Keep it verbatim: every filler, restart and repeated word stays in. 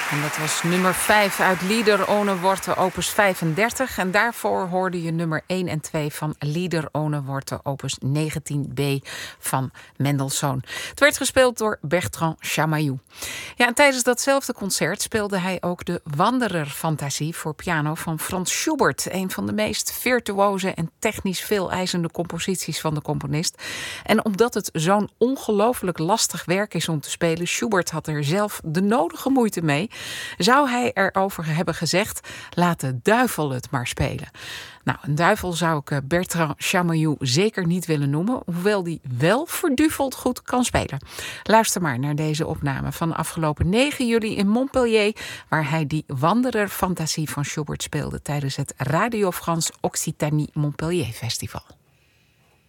En dat was nummer vijf uit Lieder ohne Worte, opus vijfendertig. En daarvoor hoorde je nummer één en twee van Lieder ohne Worte, opus negentien b van Mendelssohn. Het werd gespeeld door Bertrand Chamayou. Ja, en tijdens datzelfde concert speelde hij ook de Wanderer-fantasie voor piano van Franz Schubert. Een van de meest virtuoze en technisch veeleisende composities van de componist. En omdat het zo'n ongelooflijk lastig werk is om te spelen, Schubert had er zelf de nodige moeite mee, zou hij erover hebben gezegd: laat de duivel het maar spelen. Nou, een duivel zou ik Bertrand Chamayou zeker niet willen noemen, hoewel die wel verduveld goed kan spelen. Luister maar naar deze opname van afgelopen negen juli in Montpellier, waar hij die Wanderer-fantasie van Schubert speelde tijdens het Radio France Occitanie Montpellier Festival.